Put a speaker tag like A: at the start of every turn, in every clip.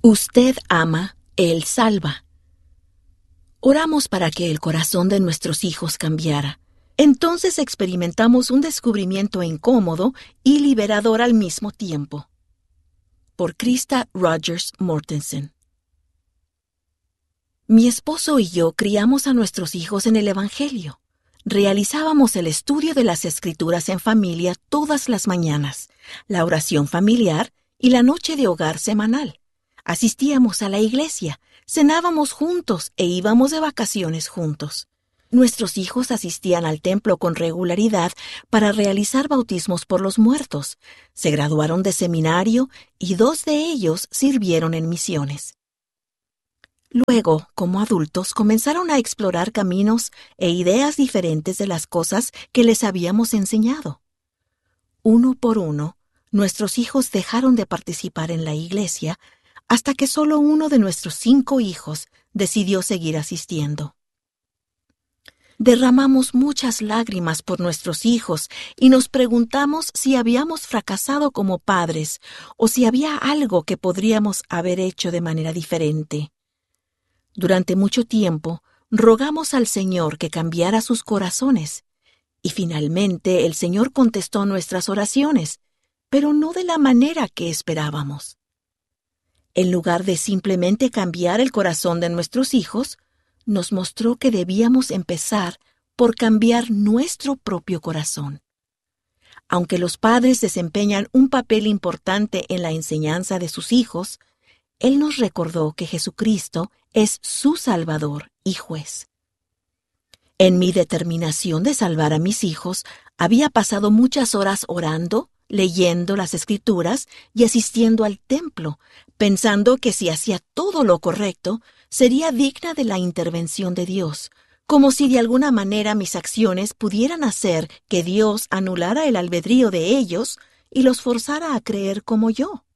A: Usted ama, Él salva. Oramos para que el corazón de nuestros hijos cambiara. Entonces experimentamos un descubrimiento incómodo y liberador al mismo tiempo. Por Krista Rogers Mortensen. Mi esposo y yo criamos a nuestros hijos en el Evangelio. Realizábamos el estudio de las Escrituras en familia todas las mañanas, la oración familiar y la noche de hogar semanal. Asistíamos a la iglesia, cenábamos juntos e íbamos de vacaciones juntos. Nuestros hijos asistían al templo con regularidad para realizar bautismos por los muertos. Se graduaron de seminario y 2 de ellos sirvieron en misiones. Luego, como adultos, comenzaron a explorar caminos e ideas diferentes de las cosas que les habíamos enseñado. Uno por uno, nuestros hijos dejaron de participar en la iglesia hasta que solo uno de nuestros 5 hijos decidió seguir asistiendo. Derramamos muchas lágrimas por nuestros hijos y nos preguntamos si habíamos fracasado como padres o si había algo que podríamos haber hecho de manera diferente. Durante mucho tiempo, rogamos al Señor que cambiara sus corazones, y finalmente el Señor contestó nuestras oraciones, pero no de la manera que esperábamos. En lugar de simplemente cambiar el corazón de nuestros hijos, nos mostró que debíamos empezar por cambiar nuestro propio corazón. Aunque los padres desempeñan un papel importante en la enseñanza de sus hijos, Él nos recordó que Jesucristo es su Salvador y juez. En mi determinación de salvar a mis hijos, había pasado muchas horas orando, leyendo las Escrituras y asistiendo al templo, pensando que si hacía todo lo correcto, sería digna de la intervención de Dios, como si de alguna manera mis acciones pudieran hacer que Dios anulara el albedrío de ellos y los forzara a creer como yo.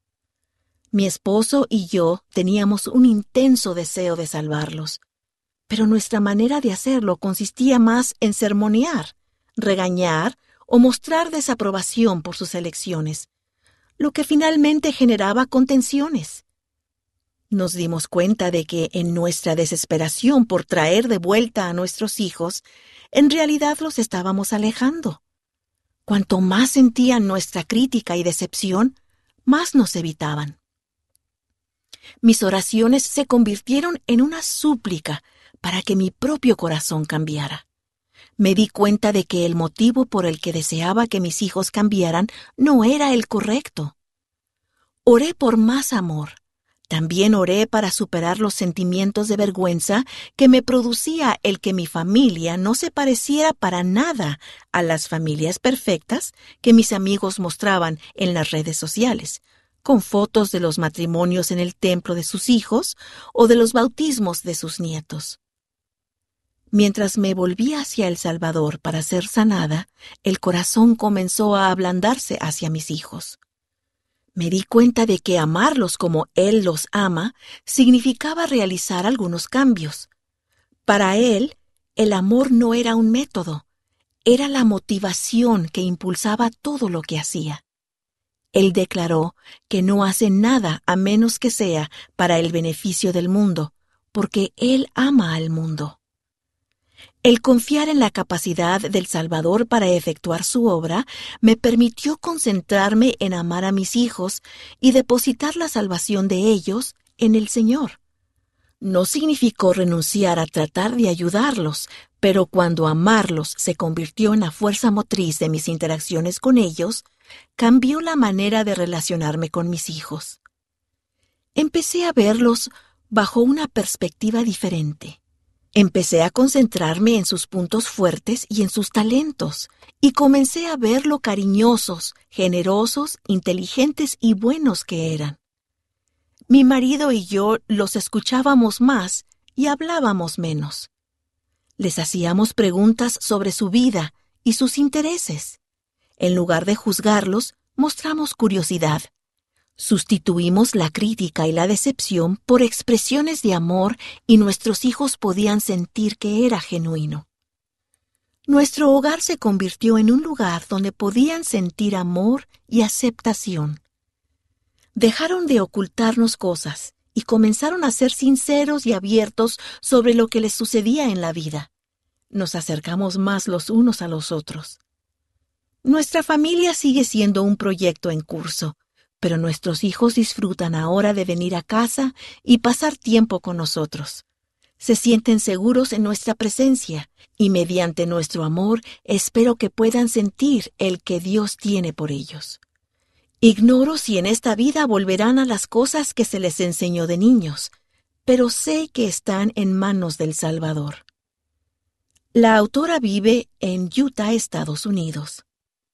A: Mi esposo y yo teníamos un intenso deseo de salvarlos, pero nuestra manera de hacerlo consistía más en sermonear, regañar o mostrar desaprobación por sus elecciones, lo que finalmente generaba contenciones. Nos dimos cuenta de que en nuestra desesperación por traer de vuelta a nuestros hijos, en realidad los estábamos alejando. Cuanto más sentían nuestra crítica y decepción, más nos evitaban. Mis oraciones se convirtieron en una súplica para que mi propio corazón cambiara. Me di cuenta de que el motivo por el que deseaba que mis hijos cambiaran no era el correcto. Oré por más amor. También oré para superar los sentimientos de vergüenza que me producía el que mi familia no se pareciera para nada a las familias perfectas que mis amigos mostraban en las redes sociales, con fotos de los matrimonios en el templo de sus hijos o de los bautismos de sus nietos. Mientras me volví hacia El Salvador para ser sanada, el corazón comenzó a ablandarse hacia mis hijos. Me di cuenta de que amarlos como Él los ama significaba realizar algunos cambios. Para Él, el amor no era un método, era la motivación que impulsaba todo lo que hacía. Él declaró que no hace nada a menos que sea para el beneficio del mundo, porque Él ama al mundo. El confiar en la capacidad del Salvador para efectuar su obra me permitió concentrarme en amar a mis hijos y depositar la salvación de ellos en el Señor. No significó renunciar a tratar de ayudarlos, pero cuando amarlos se convirtió en la fuerza motriz de mis interacciones con ellos, cambió la manera de relacionarme con mis hijos. Empecé a verlos bajo una perspectiva diferente. Empecé a concentrarme en sus puntos fuertes y en sus talentos, y comencé a ver lo cariñosos, generosos, inteligentes y buenos que eran. Mi marido y yo los escuchábamos más y hablábamos menos. Les hacíamos preguntas sobre su vida y sus intereses. En lugar de juzgarlos, mostramos curiosidad. Sustituimos la crítica y la decepción por expresiones de amor y nuestros hijos podían sentir que era genuino. Nuestro hogar se convirtió en un lugar donde podían sentir amor y aceptación. Dejaron de ocultarnos cosas y comenzaron a ser sinceros y abiertos sobre lo que les sucedía en la vida. Nos acercamos más los unos a los otros. Nuestra familia sigue siendo un proyecto en curso, pero nuestros hijos disfrutan ahora de venir a casa y pasar tiempo con nosotros. Se sienten seguros en nuestra presencia y mediante nuestro amor espero que puedan sentir el que Dios tiene por ellos. Ignoro si en esta vida volverán a las cosas que se les enseñó de niños, pero sé que están en manos del Salvador. La autora vive en Utah, Estados Unidos.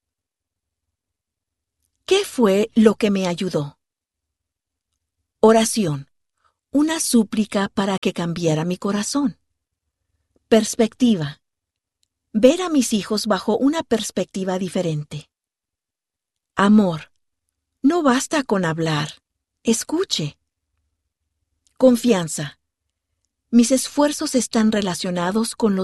A: ¿Qué fue lo que me ayudó? Oración. Una súplica para que cambiara mi corazón. Perspectiva. Ver a mis hijos bajo una perspectiva diferente. Amor. No basta con hablar. Escuche. Confianza. Mis esfuerzos están relacionados con los